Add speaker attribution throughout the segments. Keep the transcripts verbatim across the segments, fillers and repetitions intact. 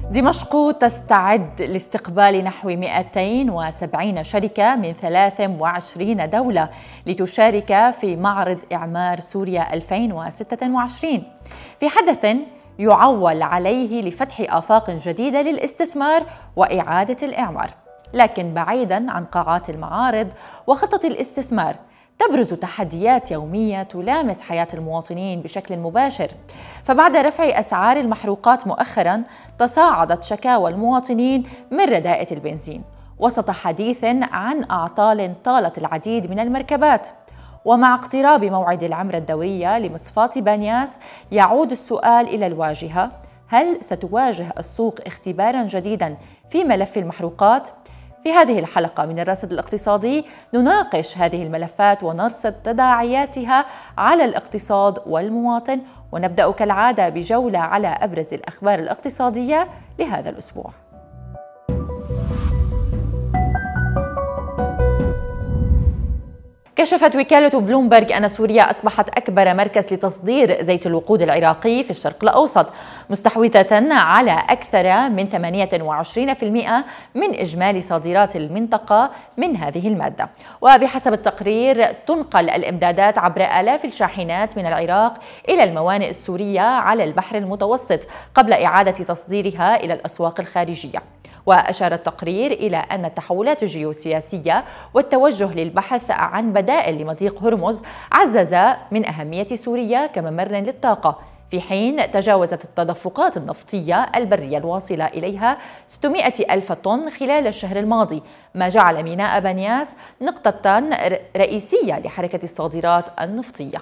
Speaker 1: دمشق تستعد لاستقبال نحو مئتين وسبعين شركة من ثلاث وعشرين دولة لتشارك في معرض إعمار سوريا ألفين وستة وعشرين في حدث يعول عليه لفتح آفاق جديدة للاستثمار وإعادة الإعمار. لكن بعيداً عن قاعات المعارض وخطط الاستثمار، تبرز تحديات يومية تلامس حياة المواطنين بشكل مباشر. فبعد رفع أسعار المحروقات مؤخراً، تصاعدت شكاوى المواطنين من رداءة البنزين وسط حديث عن أعطال طالت العديد من المركبات. ومع اقتراب موعد العمرة الدورية لمصفاة بانياس، يعود السؤال إلى الواجهة: هل ستواجه السوق اختباراً جديداً في ملف المحروقات؟ في هذه الحلقة من الرصد الاقتصادي نناقش هذه الملفات ونرصد تداعياتها على الاقتصاد والمواطن، ونبدأ كالعادة بجولة على أبرز الأخبار الاقتصادية لهذا الأسبوع. كشفت وكالة بلومبرج أن سوريا أصبحت أكبر مركز لتصدير زيت الوقود العراقي في الشرق الأوسط، مستحوذة على أكثر من ثمانية وعشرين بالمئة من إجمالي صادرات المنطقة من هذه المادة. وبحسب التقرير، تنقل الإمدادات عبر آلاف الشاحنات من العراق إلى الموانئ السورية على البحر المتوسط قبل إعادة تصديرها إلى الأسواق الخارجية. وأشار التقرير إلى أن التحولات الجيوسياسية والتوجه للبحث عن بدائل لمضيق هرمز عزز من أهمية سوريا كممر للطاقة، في حين تجاوزت التدفقات النفطية البرية الواصلة إليها ستمائة ألف طن خلال الشهر الماضي، ما جعل ميناء بانياس نقطة رئيسية لحركة الصادرات النفطية.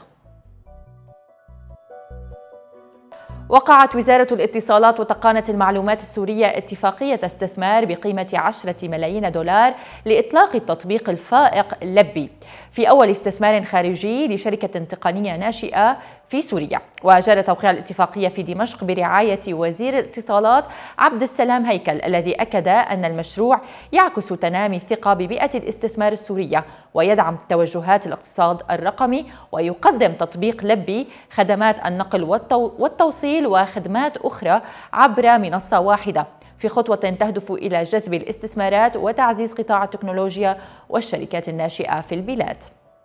Speaker 1: وقعت وزارة الاتصالات وتقنية المعلومات السورية اتفاقية استثمار بقيمة عشرة ملايين دولار لإطلاق التطبيق الفائق لبي في أول استثمار خارجي لشركة تقنية ناشئة في سوريا. وجرى توقيع الاتفاقية في دمشق برعاية وزير الاتصالات عبد السلام هيكل، الذي أكد أن المشروع يعكس تنامي الثقة ببيئة الاستثمار السورية ويدعم توجهات الاقتصاد الرقمي، ويقدم تطبيق لبي خدمات النقل والتوصيل وخدمات أخرى عبر منصة واحدة، في خطوة تهدف إلى جذب الاستثمارات وتعزيز قطاع التكنولوجيا والشركات الناشئة في البلاد.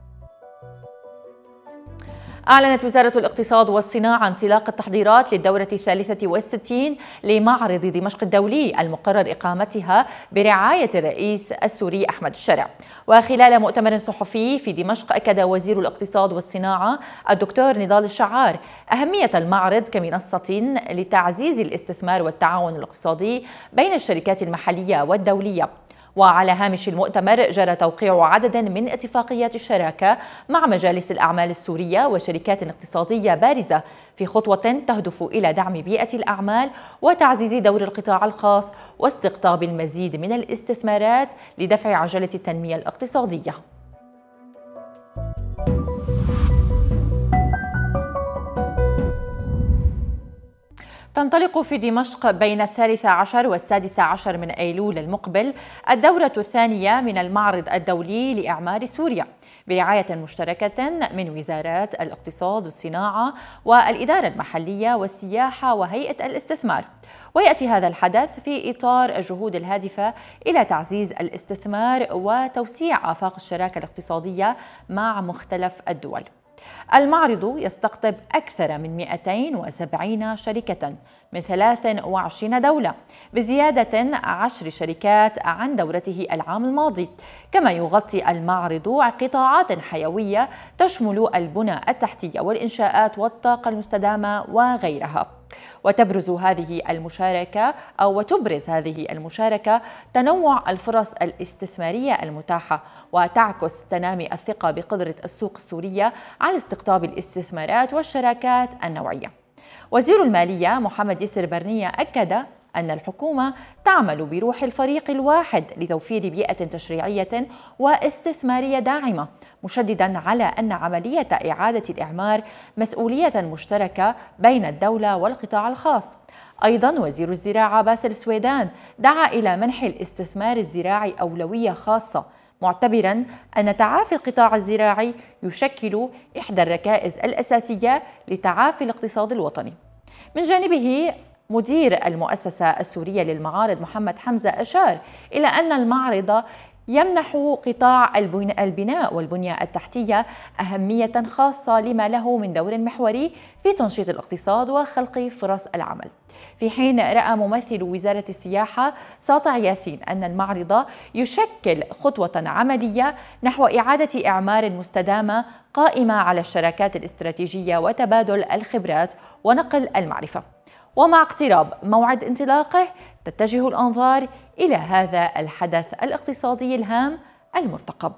Speaker 1: أعلنت وزارة الاقتصاد والصناعة انطلاق التحضيرات للدورة الثالثة والستين لمعرض دمشق الدولي المقرر إقامتها برعاية الرئيس السوري أحمد الشرع. وخلال مؤتمر صحفي في دمشق، أكد وزير الاقتصاد والصناعة الدكتور نضال الشعار أهمية المعرض كمنصة لتعزيز الاستثمار والتعاون الاقتصادي بين الشركات المحلية والدولية. وعلى هامش المؤتمر جرى توقيع عدد من اتفاقيات الشراكة مع مجالس الأعمال السورية وشركات اقتصادية بارزة، في خطوة تهدف إلى دعم بيئة الأعمال وتعزيز دور القطاع الخاص واستقطاب المزيد من الاستثمارات لدفع عجلة التنمية الاقتصادية. تنطلق في دمشق بين الثالث عشر والسادس عشر من أيلول المقبل الدورة الثانية من المعرض الدولي لإعمار سوريا برعاية مشتركة من وزارات الاقتصاد والصناعة والإدارة المحلية والسياحة وهيئة الاستثمار. ويأتي هذا الحدث في إطار الجهود الهادفة إلى تعزيز الاستثمار وتوسيع آفاق الشراكة الاقتصادية مع مختلف الدول. المعرض يستقطب أكثر من مئتين وسبعين شركة من ثلاث وعشرين دولة، بزيادة عشر شركات عن دورته العام الماضي. كما يغطي المعرض قطاعات حيوية تشمل البنى التحتية والإنشاءات والطاقة المستدامة وغيرها. وتبرز هذه المشاركة أو وتبرز هذه المشاركة تنوع الفرص الاستثمارية المتاحة، وتعكس تنامي الثقة بقدرة السوق السورية على استقطاب الاستثمارات والشراكات النوعية. وزير المالية محمد يسر برنية أكد أن الحكومة تعمل بروح الفريق الواحد لتوفير بيئة تشريعية واستثمارية داعمة، مشدداً على أن عملية إعادة الإعمار مسؤولية مشتركة بين الدولة والقطاع الخاص. أيضاً وزير الزراعة باسل السويدان دعا إلى منح الاستثمار الزراعي أولوية خاصة، معتبراً أن تعافي القطاع الزراعي يشكل إحدى الركائز الأساسية لتعافي الاقتصاد الوطني. من جانبه مدير المؤسسة السورية للمعارض محمد حمزة أشار إلى أن المعرض يمنح قطاع البناء والبنية التحتية أهمية خاصة لما له من دور محوري في تنشيط الاقتصاد وخلق فرص العمل. في حين رأى ممثل وزارة السياحة ساطع ياسين أن المعرض يشكل خطوة عملية نحو إعادة إعمار مستدامة قائمة على الشراكات الاستراتيجية وتبادل الخبرات ونقل المعرفة. ومع اقتراب موعد انطلاقه تتجه الأنظار إلى هذا الحدث الاقتصادي الهام المرتقب.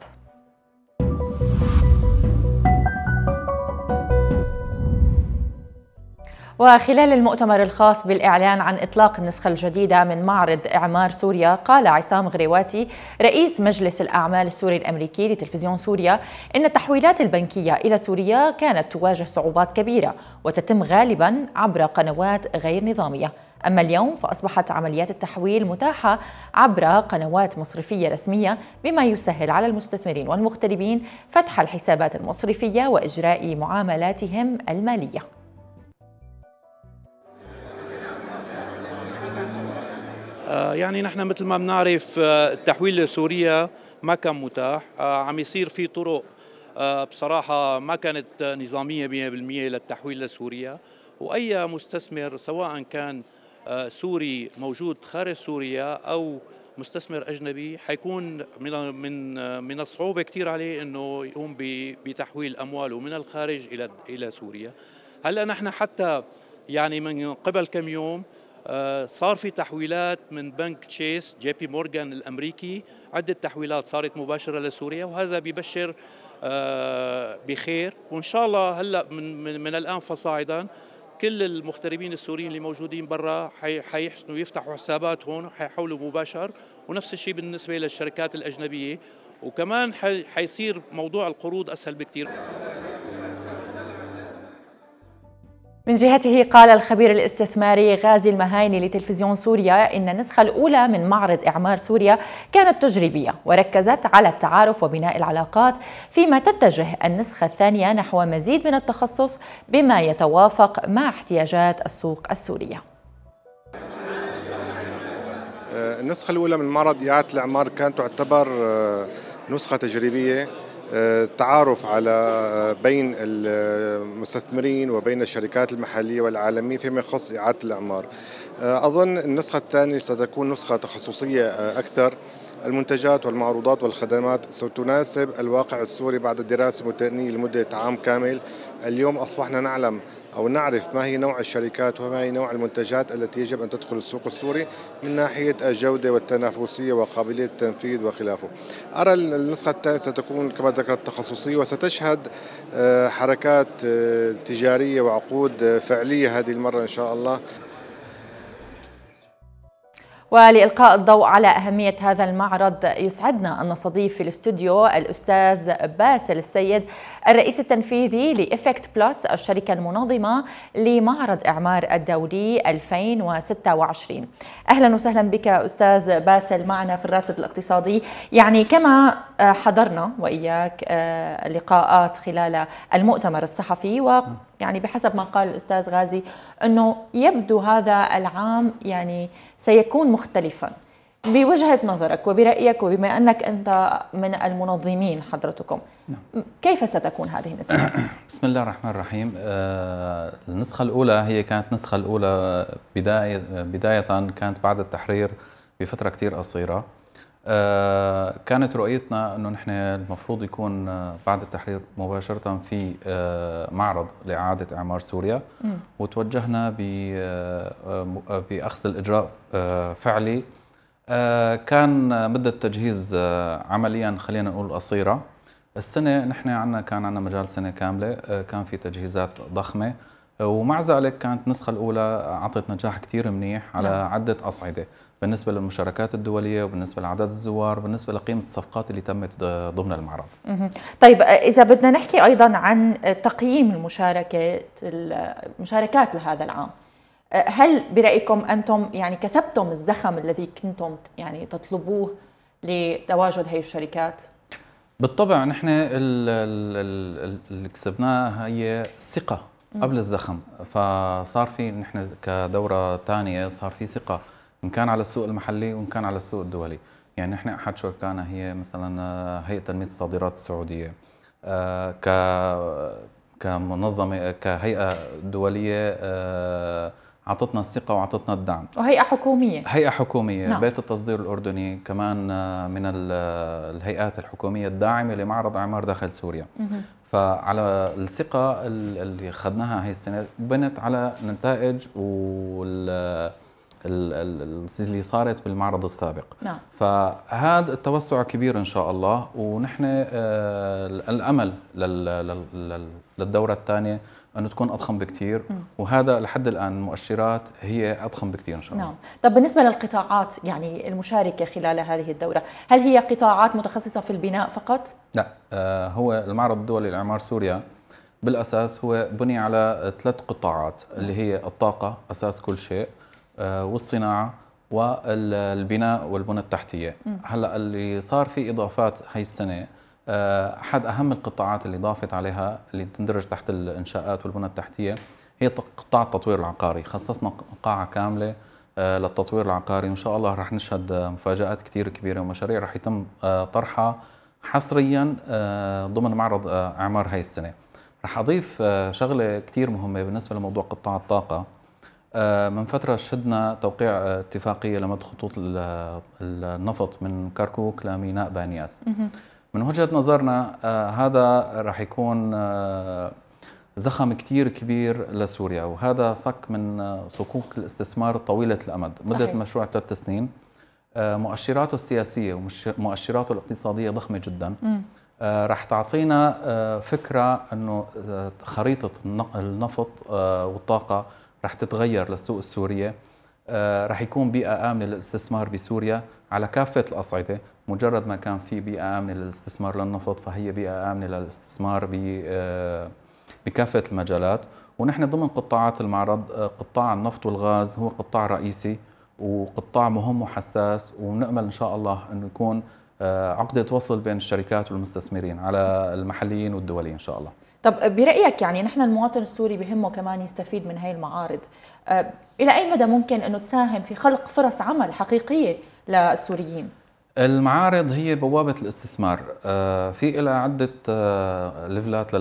Speaker 1: وخلال المؤتمر الخاص بالإعلان عن إطلاق النسخة الجديدة من معرض إعمار سوريا، قال عصام غريواتي رئيس مجلس الأعمال السوري الأمريكي لتلفزيون سوريا إن التحويلات البنكية إلى سوريا كانت تواجه صعوبات كبيرة وتتم غالباً عبر قنوات غير نظامية، أما اليوم فأصبحت عمليات التحويل متاحة عبر قنوات مصرفية رسمية، بما يسهل على المستثمرين والمغتربين فتح الحسابات المصرفية وإجراء معاملاتهم المالية.
Speaker 2: يعني نحن مثل ما بنعرف التحويل لسوريا ما كان متاح، عم يصير في طرق بصراحة ما كانت نظامية مئة بالمئة للتحويل لسوريا، وأي مستثمر سواء كان سوري موجود خارج سوريا أو مستثمر أجنبي حيكون من من من الصعوبة كثير عليه إنه يقوم بتحويل أمواله من الخارج إلى إلى سوريا. هلا نحن حتى يعني من قبل كم يوم صار في تحويلات من بنك تشيس جي بي مورغان الأمريكي، عدة تحويلات صارت مباشرة لسوريا، وهذا بيبشر بخير. وإن شاء الله هلأ من, من, من الآن فصاعدا كل المغتربين السوريين اللي موجودين برا حيحسنوا يفتحوا حسابات هون وحيحولوا مباشر، ونفس الشيء بالنسبة للشركات الأجنبية، وكمان حيصير موضوع القروض أسهل بكثير.
Speaker 1: من جهته قال الخبير الاستثماري غازي المهايني لتلفزيون سوريا إن النسخة الأولى من معرض إعمار سوريا كانت تجريبية وركزت على التعارف وبناء العلاقات، فيما تتجه النسخة الثانية نحو مزيد من التخصص بما يتوافق مع احتياجات السوق السورية.
Speaker 3: النسخة الأولى من معرض إعادة الإعمار كانت تعتبر نسخة تجريبية، تعارف على بين المستثمرين وبين الشركات المحلية والعالمية فيما يخص إعادة الإعمار. أظن النسخة الثانية ستكون نسخة تخصصية أكثر، المنتجات والمعروضات والخدمات ستناسب الواقع السوري بعد الدراسة المتأنية لمدة عام كامل. اليوم أصبحنا نعلم أو نعرف ما هي نوع الشركات وما هي نوع المنتجات التي يجب أن تدخل السوق السوري من ناحية الجودة والتنافسية وقابلية التنفيذ وخلافه. أرى النسخة الثانية ستكون كما ذكرت تخصصية وستشهد حركات تجارية وعقود فعلية هذه المرة إن شاء الله.
Speaker 1: ولإلقاء الضوء على أهمية هذا المعرض يسعدنا أن نستضيف في الاستوديو الأستاذ باسل السيد الرئيس التنفيذي لإفكت بلس، الشركة المنظمة لمعرض إعمار الدولي ألفين وستة وعشرين. أهلا وسهلا بك أستاذ باسل معنا في الراصد الاقتصادي. يعني كما حضرنا وإياك لقاءات خلال المؤتمر الصحفي، و يعني بحسب ما قال الأستاذ غازي أنه يبدو هذا العام يعني سيكون مختلفا بوجهة نظرك وبرأيك، وبما أنك أنت من المنظمين حضرتكم، نعم. كيف ستكون هذه النسخة؟
Speaker 4: بسم الله الرحمن الرحيم. آه النسخة الأولى هي كانت النسخة الأولى بداية بداية كانت بعد التحرير بفترة كتير قصيرة. آه كانت رؤيتنا أنه نحن المفروض يكون بعد التحرير مباشرة في آه معرض لإعادة إعمار سوريا، م. وتوجهنا بأخذ الإجراء آه فعلي. آه كان مدة تجهيز آه عمليا خلينا نقول قصيرة. السنة نحن عنا كان عنا مجال سنة كاملة، آه كان في تجهيزات ضخمة، آه ومع ذلك كانت النسخة الأولى أعطت نجاح كتير منيح على نعم. عدة أصعدة، بالنسبة للمشاركات الدولية وبالنسبة لعدد الزوار وبالنسبة لقيمة الصفقات اللي تمت ضمن المعرض.
Speaker 1: طيب إذا بدنا نحكي أيضا عن تقييم المشاركات المشاركات لهذا العام، هل برأيكم أنتم يعني كسبتم الزخم الذي كنتم يعني تطلبوه لتواجد هذه الشركات؟
Speaker 4: بالطبع نحن اللي كسبناه هي الثقة قبل الزخم، فصار في نحن كدورة ثانية صار في ثقة إن كان على السوق المحلي وإن كان على السوق الدولي. يعني نحن أحد شركائنا هي مثلا هيئة تنمية الصادرات السعودية، ك كمنظمة كهيئة دولية أعطتنا الثقة وأعطتنا الدعم.
Speaker 1: وهيئة حكومية
Speaker 4: هيئة حكومية نعم. بيت التصدير الأردني كمان من الهيئات الحكومية الداعمة لمعرض إعمار داخل سوريا. فعلى الثقة اللي أخذناها هاي السنة بنت على نتائج وال اللي صارت بالمعرض السابق.
Speaker 1: نعم.
Speaker 4: فهذا التوسع كبير إن شاء الله، ونحن الأمل للدورة الثانية أنه تكون أضخم بكثير، وهذا لحد الآن المؤشرات هي أضخم بكثير إن شاء الله.
Speaker 1: نعم. طب بالنسبة للقطاعات يعني المشاركة خلال هذه الدورة، هل هي قطاعات متخصصة في البناء فقط؟
Speaker 4: لا، هو المعرض الدولي لإعمار سوريا بالأساس هو بني على ثلاث قطاعات اللي هي الطاقة أساس كل شيء، والصناعة والبناء والبنى التحتية. هلا اللي صار في إضافات هاي السنة، أحد أهم القطاعات اللي ضافت عليها اللي تندرج تحت الإنشاءات والبنى التحتية هي قطاع التطوير العقاري. خصصنا قاعة كاملة للتطوير العقاري، وإن شاء الله رح نشهد مفاجآت كتير كبيرة ومشاريع رح يتم طرحها حصريا ضمن معرض إعمار هاي السنة. رح أضيف شغلة كتير مهمة بالنسبة لموضوع قطاع الطاقة. من فترة شهدنا توقيع اتفاقية لمد خطوط النفط من كركوك لميناء بانياس. من وجهة نظرنا هذا رح يكون زخم كتير كبير لسوريا، وهذا صك من صكوك الاستثمار طويلة الأمد. مدة المشروع ثلاث سنين، مؤشراته السياسية ومؤشراته الاقتصادية ضخمة جدا. رح تعطينا فكرة أنه خريطة النفط والطاقة رح تتغير للسوق السورية. رح يكون بيئة آمنة للاستثمار بسوريا على كافة الأصعدة. مجرد ما كان في بيئة آمنة للاستثمار للنفط فهي بيئة آمنة للاستثمار بكافة المجالات. ونحن ضمن قطاعات المعرض قطاع النفط والغاز هو قطاع رئيسي وقطاع مهم وحساس، ونأمل إن شاء الله أنه يكون عقدة وصل بين الشركات والمستثمرين على المحليين والدوليين إن شاء الله.
Speaker 1: طب برأيك يعني نحن المواطن السوري بهمه كمان يستفيد من هاي المعارض، أه إلى أي مدى ممكن أنه تساهم في خلق فرص عمل حقيقية للسوريين؟
Speaker 4: المعارض هي بوابة الاستثمار، أه في لها عدة أه ليفلات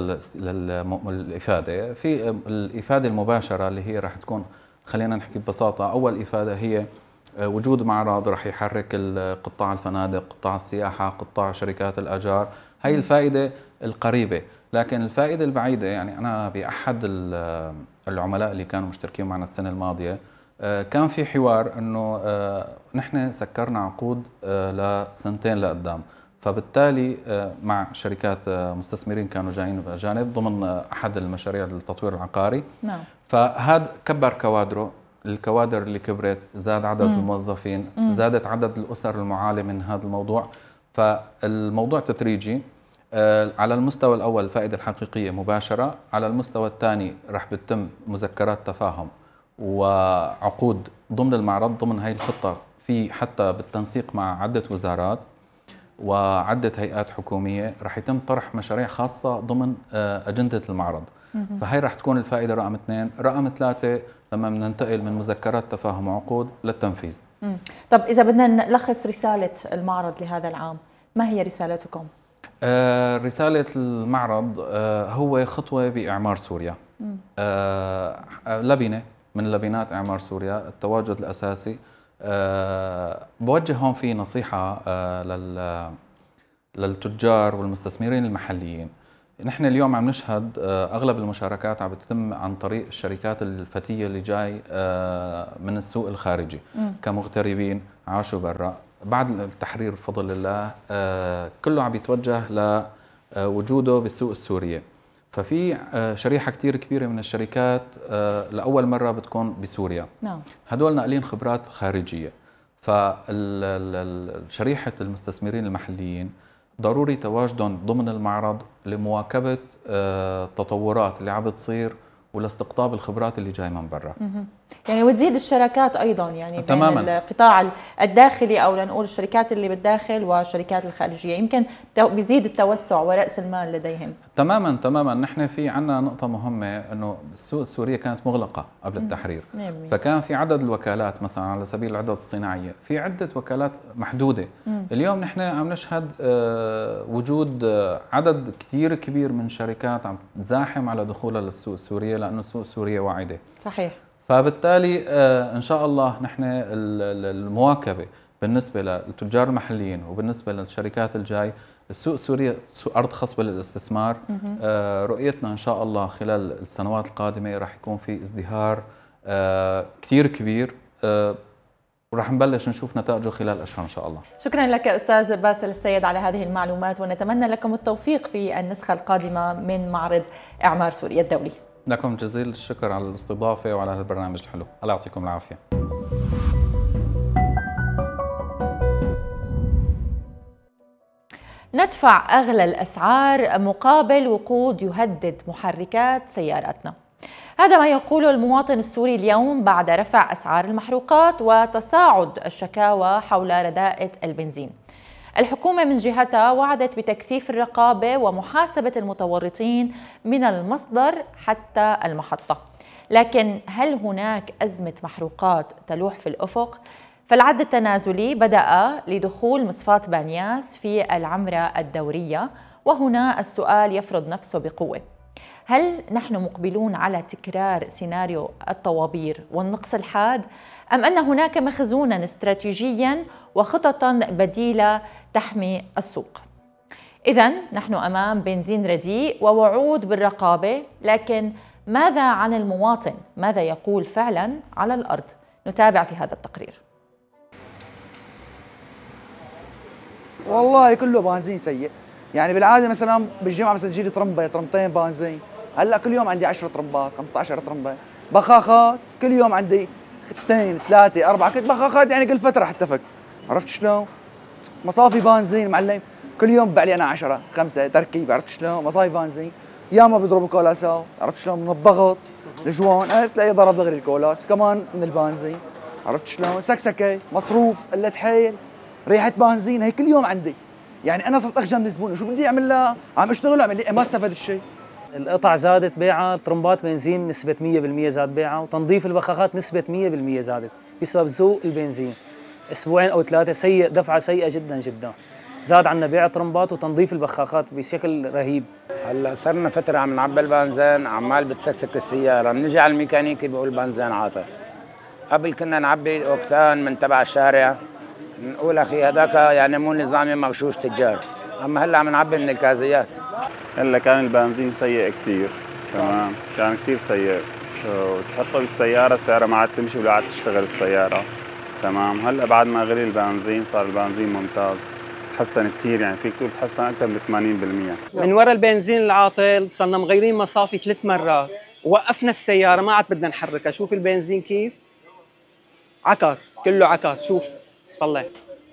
Speaker 4: للإفادة. في الإفادة المباشرة اللي هي راح تكون، خلينا نحكي ببساطة، أول إفادة هي وجود معرض راح يحرك قطاع الفنادق، قطاع السياحة، قطاع شركات الأجار. هاي الفائدة القريبة. لكن الفائدة البعيدة، يعني أنا بأحد العملاء اللي كانوا مشتركين معنا السنة الماضية كان في حوار أنه نحن سكرنا عقود لسنتين لقدام، فبالتالي مع شركات مستثمرين كانوا جايين بأجانب ضمن أحد المشاريع للتطوير العقاري.
Speaker 1: نعم.
Speaker 4: فهذا كبر كوادره، الكوادر اللي كبرت، زاد عدد مم. الموظفين، مم. زادت عدد الأسر المعالة من هذا الموضوع. فالموضوع تدريجي. على المستوى الأول الفائدة الحقيقية مباشرة، على المستوى الثاني رح بتم مذكرات تفاهم وعقود ضمن المعرض ضمن هاي الخطة، في حتى بالتنسيق مع عدة وزارات وعدة هيئات حكومية رح يتم طرح مشاريع خاصة ضمن أجندة المعرض. فهي رح تكون الفائدة رقم اثنين. رقم ثلاثة لما ننتقل من مذكرات تفاهم وعقود للتنفيذ.
Speaker 1: مم. طب إذا بدنا نلخص رسالة المعرض لهذا العام، ما هي رسالتكم؟
Speaker 4: آه رسالة المعرض آه هو خطوة بإعمار سوريا. آه لبنة من لبنات إعمار سوريا، التواجد الأساسي. آه بوجه هون في نصيحة آه لل للتجار والمستثمرين المحليين. نحن اليوم عم نشهد أغلب المشاركات عم بتتم عن طريق الشركات الفتية اللي جاي من السوق الخارجي م. كمغتربين عاشوا برا. بعد التحرير بفضل الله كله عم يتوجه لوجوده بالسوق السورية. ففي شريحة كتير كبيرة من الشركات لأول مرة بتكون بسوريا.
Speaker 1: نعم.
Speaker 4: هدول ناقلين خبرات خارجية. فشريحة المستثمرين المحليين ضروري تواجدهم ضمن المعرض لمواكبة التطورات اللي عم بتصير ولاستقطاب الخبرات اللي جاي من برا.
Speaker 1: يعني وتزيد الشراكات ايضا يعني بين
Speaker 4: تماماً.
Speaker 1: القطاع الداخلي او لنقول الشركات اللي بالداخل والشركات الخارجيه، يمكن بيزيد التوسع ورأس المال لديهم.
Speaker 4: تماما تماما. نحن في عندنا نقطة مهمة، انه السوق السورية كانت مغلقة قبل التحرير،
Speaker 1: مم.
Speaker 4: فكان في عدد الوكالات مثلا على سبيل العدد الصناعية في عدة وكالات محدودة. مم. اليوم نحن عم نشهد وجود عدد كثير كبير من شركات عم تزاحم على دخولها للسوق السورية، لأنه السوق السورية واعدة.
Speaker 1: صحيح.
Speaker 4: فبالتالي ان شاء الله نحن المواكبة بالنسبة للتجار المحليين وبالنسبة للشركات الجاي، السوق السوري أرض خصبة للاستثمار. آه رؤيتنا إن شاء الله خلال السنوات القادمة راح يكون في ازدهار آه كثير كبير، آه وراح نبلش نشوف نتائجه خلال أشهر إن شاء الله.
Speaker 1: شكرا لك أستاذ باسل السيد على هذه المعلومات، ونتمنى لكم التوفيق في النسخة القادمة من معرض إعمار سوريا الدولي.
Speaker 4: لكم جزيل الشكر على الاستضافة وعلى البرنامج الحلو، الله يعطيكم العافية.
Speaker 1: ندفع أغلى الأسعار مقابل وقود يهدد محركات سياراتنا. هذا ما يقوله المواطن السوري اليوم بعد رفع أسعار المحروقات وتصاعد الشكاوى حول رداءة البنزين. الحكومة من جهتها وعدت بتكثيف الرقابة ومحاسبة المتورطين من المصدر حتى المحطة، لكن هل هناك أزمة محروقات تلوح في الأفق؟ فالعد التنازلي بدأ لدخول مصفاة بانياس في العمرة الدورية، وهنا السؤال يفرض نفسه بقوة: هل نحن مقبلون على تكرار سيناريو الطوابير والنقص الحاد، أم أن هناك مخزونا استراتيجيا وخططا بديلة تحمي السوق؟ إذن نحن أمام بنزين رديء ووعود بالرقابة، لكن ماذا عن المواطن؟ ماذا يقول فعلا على الأرض؟ نتابع في هذا التقرير.
Speaker 5: والله كله بنزين سيء، يعني بالعاده مثلا بالجمعه مثلا تجي لي طرمبه طرمبتين بنزين، هلا كل يوم عندي عشرة طرمبات خمسة عشر طرمبه. بخاخات كل يوم عندي اثنين ثلاثه اربعه، كنت بخاخات يعني كل فتره حتى فك، عرفت شلون؟ مصافي بنزين معلم كل يوم ببيع لي انا عشرة خمسة تركيب، عرفت شلون؟ مصافي بنزين ياما بيضربوا كولاسات، عرفت شلون؟ من الضغط الجوان أه بتلاقي ضرب دغري الكولاس كمان من البنزين، عرفت شلون؟ سكسكه مصروف قله حيل ريحه بنزين، هي كل يوم عندي. يعني انا صرت اخجل من الزبون، شو بدي اعمل لها؟ عم اشتغل اعمل لي ما استفدت شيء.
Speaker 6: القطع زادت بيعها، طرمبات بنزين نسبه مية بالمية زاد بيعها، وتنظيف البخاخات نسبه مية بالمية زادت بسبب سوء البنزين. اسبوعين او ثلاثه سيء، دفعه سيئه جدا جدا. زاد عنا بيع طرمبات وتنظيف البخاخات بشكل رهيب.
Speaker 7: هلا صرنا فتره عم نعبي البنزين، عمال بتسكسك السياره، بنجي على الميكانيكي بيقول بنزين عاطل. قبل كنا نعبي اوكتان من تبع الشارع، نقول اخي هذاك يعني مو نظامي مغشوش تجار، اما هلا عم نعبي من الكازيات.
Speaker 8: هلا كان البنزين سيء كثير، تمام، كان كثير سيء، تحطه بالسياره السياره ما عاد تمشي ولا عاد تشتغل السياره، تمام. هلا بعد ما غلي البنزين صار البنزين ممتاز، تحسن كثير، يعني فيك تقول تحسن اكثر من ثمانين بالمية.
Speaker 9: من وراء البنزين العاطل صرنا مغيرين مصافي ثلاث مرات، وقفنا السياره ما عاد بدنا نحركها. شوف البنزين كيف عكر، كله عكر، شوف طلع.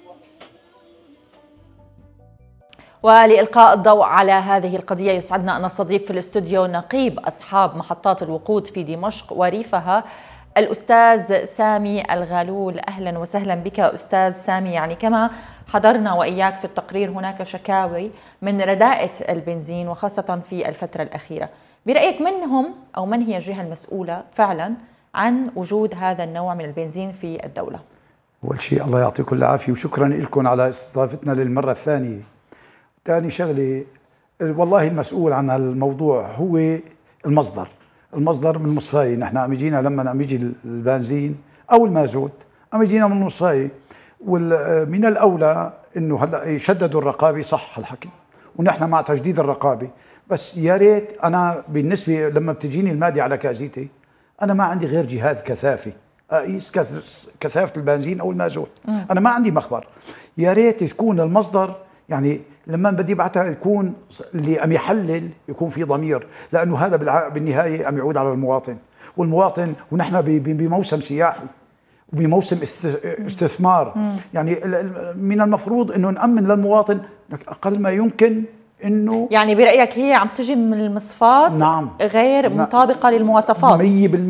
Speaker 1: ولإلقاء الضوء على هذه القضية يسعدنا أن نستضيف في الاستوديو نقيب أصحاب محطات الوقود في دمشق وريفها الأستاذ سامي الغالول. أهلا وسهلا بك أستاذ سامي. يعني كما حضرنا وإياك في التقرير هناك شكاوي من رداءة البنزين وخاصة في الفترة الأخيرة، برأيك من هم أو من هي الجهة المسؤولة فعلا عن وجود هذا النوع من البنزين في الدولة؟
Speaker 10: أول شيء الله يعطيكم العافية وشكرا لكم على استضافتنا للمرة الثانية. ثاني شغلة، والله المسؤول عن الموضوع هو المصدر المصدر من مصفاية. نحن عم يجينا لما عم يجي البنزين أو المازوت عم يجينا من مصفاية، ومن الأولى إنه هلا يشددوا الرقابة، صح الحكي، ونحن مع تجديد الرقابة، بس يا ريت. أنا بالنسبة لما بتجيني المادة على كازيتي أنا ما عندي غير جهاز كثافة أقيس كثافة البنزين أو المازوت، أنا ما عندي مخبر. يا ريت تكون المصدر، يعني لما بدي ابعتها يكون اللي عم يحلل يكون في ضمير، لانه هذا بالنهايه عم يعود على المواطن، والمواطن ونحن بموسم سياحي وبموسم استثمار. مم. يعني من المفروض انه نامن للمواطن اقل ما يمكن انه،
Speaker 1: يعني برايك هي عم تجي من المصفات
Speaker 10: نعم
Speaker 1: غير نعم. مطابقه للمواصفات
Speaker 10: مية بالمية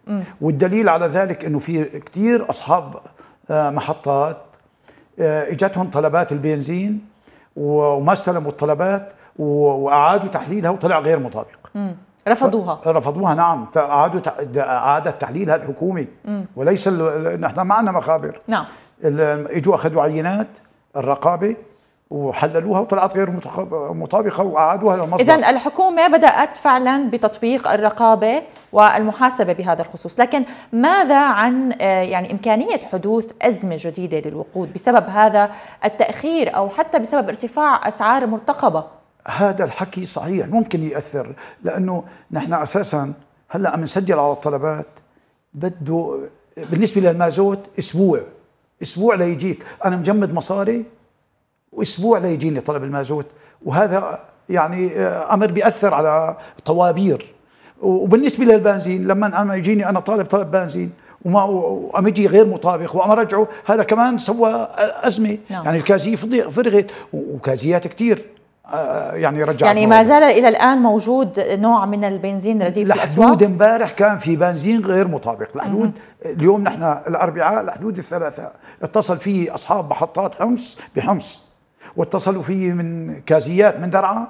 Speaker 10: م. والدليل على ذلك انه في كثير اصحاب محطات اجتهم طلبات البنزين وما استلموا الطلبات واعادوا تحليلها وطلع غير مطابق.
Speaker 1: م. رفضوها
Speaker 10: رفضوها نعم، اعادوا اعادت تحليلها الحكومه م. وليس نحن ما عندنا مخابر.
Speaker 1: نعم
Speaker 10: اجوا اخذوا عينات الرقابه وحللوها وطلعت غير مطابقه واعادوها للمصدر.
Speaker 1: اذا الحكومه بدات فعلا بتطبيق الرقابه والمحاسبه بهذا الخصوص، لكن ماذا عن يعني امكانيه حدوث ازمه جديده للوقود بسبب هذا التاخير او حتى بسبب ارتفاع اسعار مرتقبه؟
Speaker 10: هذا الحكي صحيح ممكن ياثر، لانه نحن اساسا هلا عم نسجل على الطلبات بده بالنسبه للمازوت اسبوع اسبوع ليجيك، انا مجمد مصاري واسبوع ليجيني طلب المازوت، وهذا يعني امر بياثر على طوابير. وبالنسبه للبنزين لما انا يجيني انا طالب طلب بنزين وما وعم يجي غير مطابق وعم ارجعه، هذا كمان سوى ازمه. نعم. يعني الكازيه فرغت وكازيات كثير يعني رجعت.
Speaker 1: يعني ما زال الى الان موجود نوع من البنزين رديف في الاسواق.
Speaker 10: لحدود امبارح كان في بنزين غير مطابق لحدود اليوم نحن الاربعاء لحدود الثلاثاء اتصل فيه اصحاب محطات حمص بحمص واتصلوا فيه من كازيات من درعا،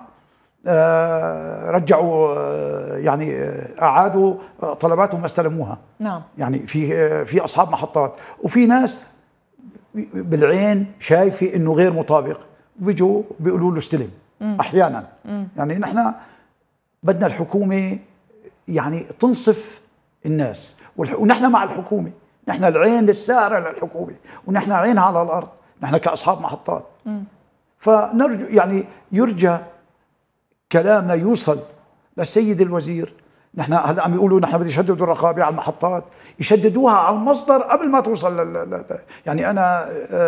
Speaker 10: آه رجعوا آه يعني آه اعادوا آه طلباتهم ما استلموها.
Speaker 1: نعم.
Speaker 10: يعني في آه في اصحاب محطات وفي ناس بالعين شايفه انه غير مطابق بيجوا بيقولوا له استلم. مم. احيانا مم. يعني نحن بدنا الحكومه يعني تنصف الناس، ونحن مع الحكومه، نحن العين السارة للحكومه ونحن عينها على الارض، نحن كاصحاب محطات. مم. فنرجو يعني يرجى كلامنا يوصل للسيد الوزير. نحن هلا عم يقولوا نحن بدنا يشددوا الرقابه على المحطات، يشددوها على المصدر قبل ما توصل لل... يعني انا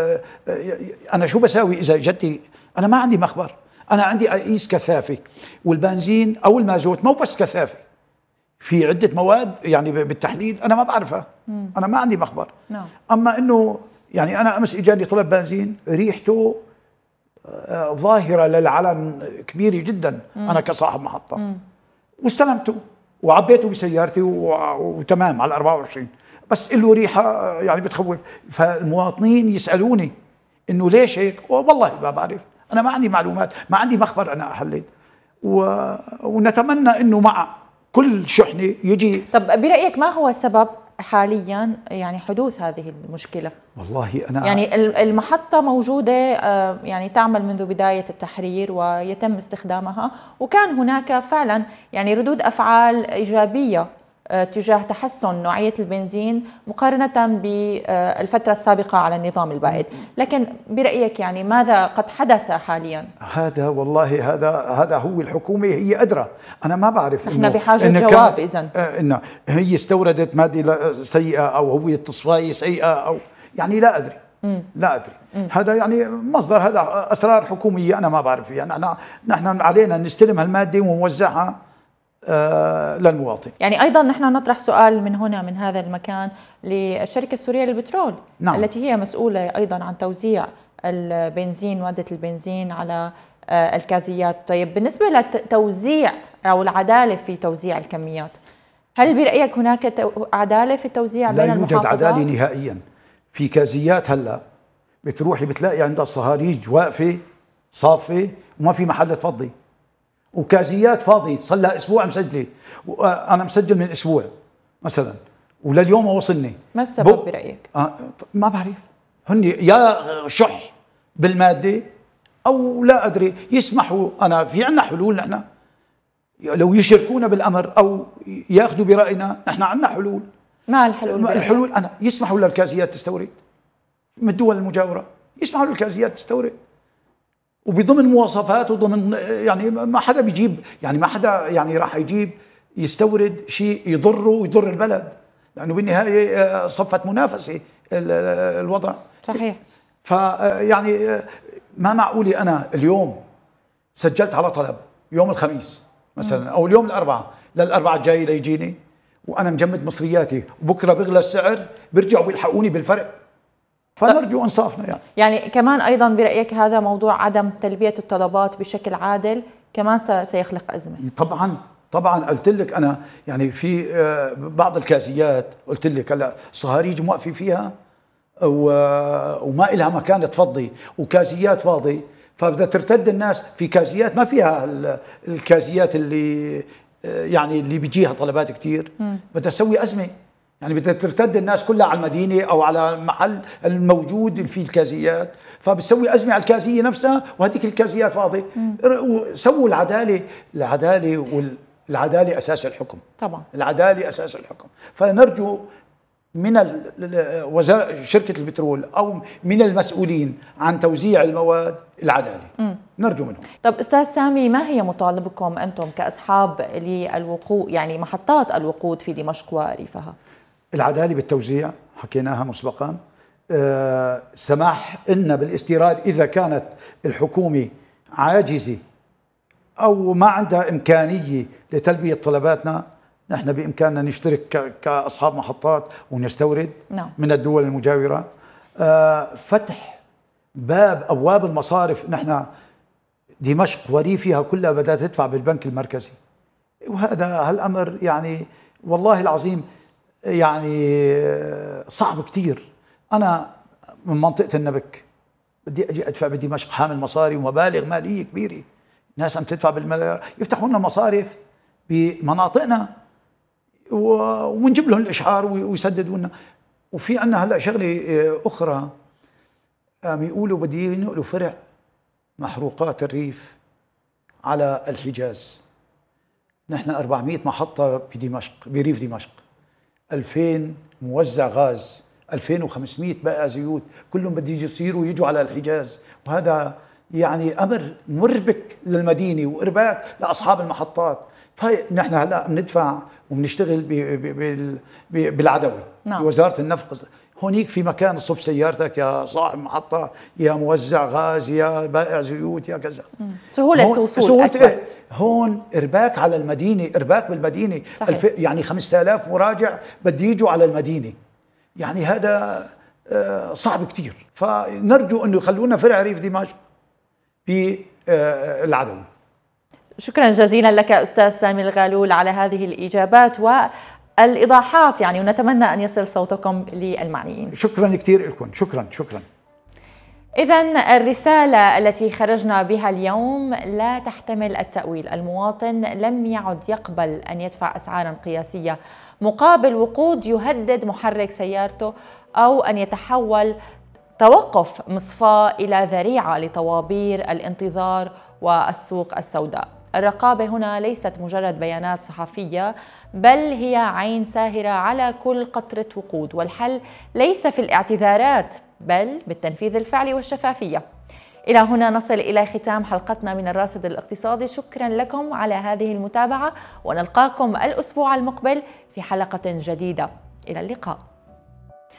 Speaker 10: انا شو بساوي اذا جدي انا ما عندي مخبر، انا عندي اقيس كثافه، والبنزين او المازوت مو بس كثافه، في عده مواد يعني بالتحليل انا ما بعرفها. مم. انا ما عندي مخبر. نعم. اما انه يعني انا امس اجاني طلب بنزين ريحته ظاهرة للعلن كبيرة جدا. مم. أنا كصاحب محطة. مم. واستلمته وعبيته بسيارتي وتمام على أربعة وعشرين، بس له ريحة يعني بتخوف. فالمواطنين يسألوني إنه ليش هيك؟ والله ما بعرف، أنا ما عندي معلومات، ما عندي مخبر أنا أحلل. و... ونتمنى إنه مع كل شحنة يجي.
Speaker 1: طب برأيك ما هو السبب حاليا يعني حدوث هذه المشكلة؟
Speaker 10: والله أنا
Speaker 1: يعني المحطة موجودة يعني تعمل منذ بداية التحرير ويتم استخدامها، وكان هناك فعلا يعني ردود أفعال إيجابية تجاه تحسن نوعية البنزين مقارنة بالفترة السابقة على النظام البائد، لكن برأيك يعني ماذا قد حدث حاليا؟
Speaker 10: هذا والله هذا هذا هو الحكومة هي أدرى، أنا ما بعرف.
Speaker 1: احنا بحاجة جواب. إذن
Speaker 10: إنه هي استوردت مادة سيئة أو هوية تصفية سيئة أو يعني لا أدري. مم. لا أدري. مم. هذا يعني مصدر، هذا أسرار حكومية أنا ما بعرف فيها. نحن نحن علينا نستلم هالمادة ونوزعها آه للمواطن.
Speaker 1: يعني أيضا نحن نطرح سؤال من هنا من هذا المكان للشركة السورية للبترول. نعم. التي هي مسؤولة أيضا عن توزيع البنزين مادة البنزين على آه الكازيات. طيب بالنسبة للتوزيع أو العدالة في توزيع الكميات، هل برأيك هناك عدالة في التوزيع بين المحافظات؟
Speaker 10: لا يوجد عدالة نهائيا. في كازيات هلا بتروحي بتلاقي عندها الصهاريج واقفة صافة وما في محل تفضي، وكازيات فاضي صار لها اسبوع مسجله، وانا مسجل من اسبوع مثلا ولليوم ما وصلني.
Speaker 1: ما السبب برايك؟
Speaker 10: آه ما بعرف، هن يا شح بالماده او لا ادري يسمحوا. انا في عندنا حلول، نحن لو يشاركونا بالامر او ياخذوا براينا، نحن عندنا حلول.
Speaker 1: ما الحلول برأيك؟
Speaker 10: الحلول انا يسمحوا للكازيات تستورد من الدول المجاوره، يسمحوا للكازيات تستورد وبضمن مواصفات وضمن يعني ما حدا بيجيب، يعني ما حدا يعني راح يجيب يستورد شيء يضره ويضر البلد، لانه بالنهايه صفت منافسه الوضع.
Speaker 1: صحيح.
Speaker 10: فيعني ما معقولي انا اليوم سجلت على طلب يوم الخميس مثلا او اليوم الاربعاء، للاربعاء الجاي ليجيني وانا مجمد مصرياتي، وبكره بغلى السعر بيرجعوا بيلحقوني بالفرق. فنرجو انصافنا يعني.
Speaker 1: يعني كمان ايضا برايك هذا موضوع عدم تلبيه الطلبات بشكل عادل كمان سيخلق ازمه؟
Speaker 10: طبعا طبعا قلت لك انا يعني في بعض الكازيات قلت لك هلا صهاريج موقفه فيها وما إلها مكان تفضي وكازيات فاضي، فبدها ترتد الناس في كازيات ما فيها الكازيات اللي يعني اللي بيجيها طلبات كثير، بدها تسوي أزمة، يعني بدها ترتد الناس كلها على المدينة أو على المحل الموجود اللي فيه الكازيات، فبتسوي أزمة على الكازية نفسها وهذيك الكازيات فاضي. سووا العدالة، العدالة والعدالة أساس الحكم
Speaker 1: طبعا،
Speaker 10: العدالة أساس الحكم. فنرجو من وزارة شركة البترول أو من المسؤولين عن توزيع المواد العدالة. مم. نرجو منهم.
Speaker 1: طب أستاذ سامي، ما هي مطالبكم أنتم كأصحاب للوقود، يعني محطات الوقود في دمشق وريفها؟
Speaker 10: العدالة بالتوزيع حكيناها مسبقا، أه سماح لنا بالاستيراد إذا كانت الحكومة عاجزة أو ما عندها إمكانية لتلبية طلباتنا، نحن بإمكاننا نشترك كأصحاب محطات ونستورد نعم. من الدول المجاورة. آه فتح باب أبواب المصارف، نحن دمشق وريفها كلها بدأت تدفع بالبنك المركزي، وهذا هالأمر يعني والله العظيم يعني صعب كتير. أنا من منطقة النبك بدي أجي أدفع بدمشق حامل مصاري ومبالغ مالية كبيرة، ناس عم تدفع بالملايين، يفتحوا لنا مصارف بمناطقنا ونجيب لهم الاشعار ويسددوا لنا. وفي عندنا هلا شغله اخرى، عم يقولوا بده ينقلوا فرع محروقات الريف على الحجاز. نحن أربعمئة محطه بدمشق بريف دمشق، ألفين موزع غاز، ألفين وخمسمئة بائع زيوت، كلهم بده يصيروا يجوا على الحجاز، وهذا يعني امر مربك للمدينه وارباك لاصحاب المحطات. فنحن هلا بندفع وبنشتغل بالعدوي نعم. بوزاره النفط هونيك في مكان تصب سيارتك يا صاحب محطه يا موزع غاز يا بائع زيوت يا كذا،
Speaker 1: سهوله الوصول
Speaker 10: سهولة إيه؟ هون ارباك على المدينه، ارباك بالمدينه، الف يعني خمسة آلاف مراجع بده يجوا على المدينه، يعني هذا صعب كثير. فنرجو انه يخلونا فرع ريف دمشق بالعدوي.
Speaker 1: شكرا جزيلا لك أستاذ سامي الغالول على هذه الإجابات والإيضاحات، يعني ونتمنى أن يصل صوتكم للمعنيين.
Speaker 10: شكرا كثير لكم، شكرا شكرا.
Speaker 1: إذن الرسالة التي خرجنا بها اليوم لا تحتمل التأويل. المواطن لم يعد يقبل أن يدفع أسعارا قياسية مقابل وقود يهدد محرك سيارته، أو أن يتحول توقف مصفاة إلى ذريعة لطوابير الانتظار والسوق السوداء. الرقابة هنا ليست مجرد بيانات صحفية، بل هي عين ساهرة على كل قطرة وقود، والحل ليس في الاعتذارات بل بالتنفيذ الفعلي والشفافية. إلى هنا نصل إلى ختام حلقتنا من الراصد الاقتصادي. شكرا لكم على هذه المتابعة، ونلقاكم الأسبوع المقبل في حلقة جديدة. إلى اللقاء.